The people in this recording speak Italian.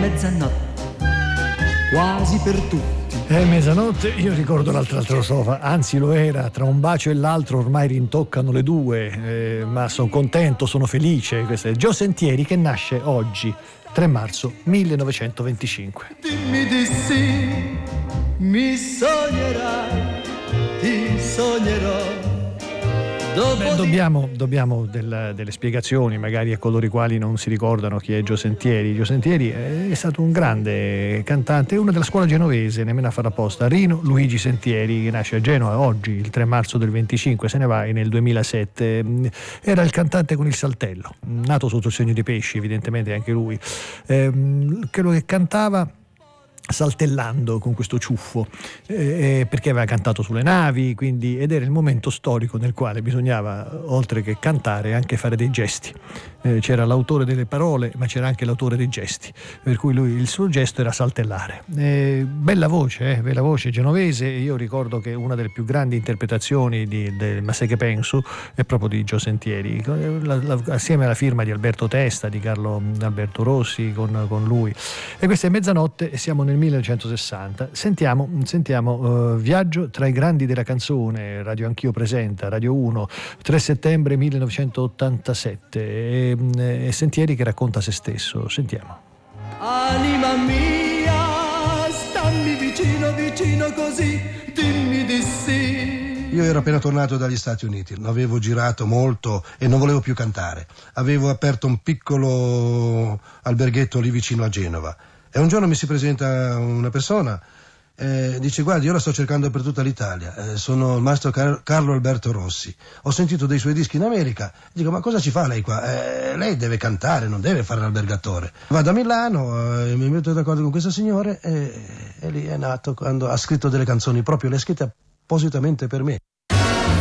mezzanotte, quasi per tutti. È mezzanotte, io ricordo l'altra strofa, anzi lo era, tra un bacio e l'altro ormai rintoccano le due, ma sono contento, sono felice. Questo è Gio Sentieri, che nasce oggi, 3 marzo 1925. Dimmi di sì, mi sognerai, ti sognerò. Dobbiamo delle spiegazioni magari a coloro i quali non si ricordano chi è Gio Sentieri. Gio Sentieri è stato un grande cantante, uno della scuola genovese, nemmeno a fare apposta. Rino Luigi Sentieri, che nasce a Genova oggi, il 3 marzo del 25, se ne va nel 2007. Era il cantante con il saltello, nato sotto il segno di pesci, evidentemente anche lui, quello che cantava saltellando con questo ciuffo, perché aveva cantato sulle navi, quindi, ed era il momento storico nel quale bisognava, oltre che cantare, anche fare dei gesti. C'era l'autore delle parole, ma c'era anche l'autore dei gesti, per cui il suo gesto era saltellare. Bella voce genovese. Io ricordo che una delle più grandi interpretazioni del Ma sai che penso è proprio di Gio Sentieri, assieme alla firma di Alberto Testa, di Carlo Alberto Rossi, con lui. E questa è mezzanotte e siamo nel 1960. Sentiamo Viaggio tra i grandi della canzone. Radio Anch'io presenta, Radio 1, 3 settembre 1987, e Sentieri che racconta se stesso. Sentiamo. Anima mia, stammi vicino, vicino così, dimmi di sì. Io ero appena tornato dagli Stati Uniti, avevo girato molto e non volevo più cantare. Avevo aperto un piccolo alberghetto lì vicino a Genova. E un giorno mi si presenta una persona, dice: guardi, io la sto cercando per tutta l'Italia, sono il maestro Carlo Alberto Rossi, ho sentito dei suoi dischi in America. Dico: ma cosa ci fa lei qua? Lei deve cantare, non deve fare l'albergatore. Vado a Milano, mi metto d'accordo con questo signore e lì è nato, quando ha scritto delle canzoni, proprio le ha scritte appositamente per me.